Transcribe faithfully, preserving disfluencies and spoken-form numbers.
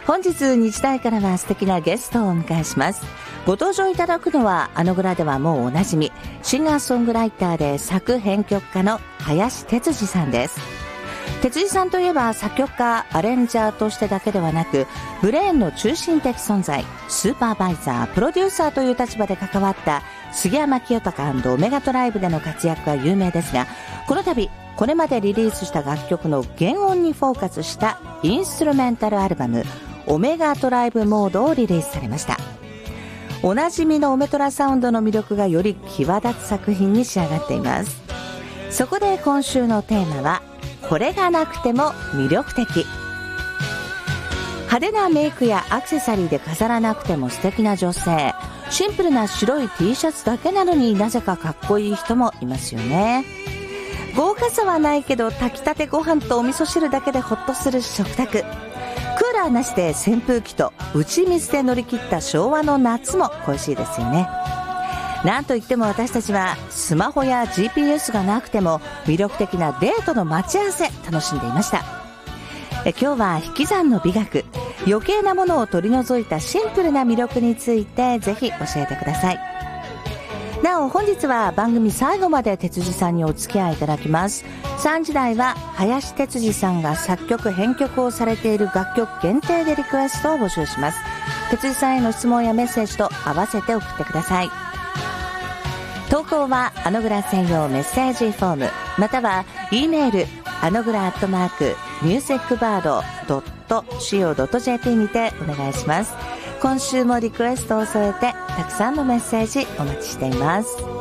本日日大からは素敵なゲストをお迎えします。ご登場いただくのはあのぐらではもうおなじみ、シンガーソングライターで作編曲家の林哲司さんです。哲司さんといえば作曲家アレンジャーとしてだけではなく、ブレーンの中心的存在、スーパーバイザー、プロデューサーという立場で関わった杉山清隆&オメガトライブでの活躍が有名ですが、この度これまでリリースした楽曲の原音にフォーカスしたインストゥルメンタルアルバムオメガトライブモードをリリースされました。おなじみのオメトラサウンドの魅力がより際立つ作品に仕上がっています。そこで今週のテーマは、これがなくても魅力的。派手なメイクやアクセサリーで飾らなくても素敵な女性、シンプルな白い T シャツだけなのになぜかかっこいい人もいますよね。豪華さはないけど炊きたてご飯とお味噌汁だけでホッとする食卓、クーラーなしで扇風機と打ち水で乗り切った昭和の夏も恋しいですよね。なんといっても私たちはスマホや ジーピーエス がなくても魅力的なデートの待ち合わせ楽しんでいました。え今日は引き算の美学、余計なものを取り除いたシンプルな魅力についてぜひ教えてください。なお本日は番組最後まで哲司さんにお付き合いいただきます。さんじ台は林哲司さんが作曲編曲をされている楽曲限定でリクエストを募集します。哲司さんへの質問やメッセージと合わせて送ってください。投稿はあのぐら専用メッセージフォーム、または E メールあのぐらアットマークミュージックバードドットシーオードットジェーピー にてお願いします。今週もリクエストを添えてたくさんのメッセージお待ちしています。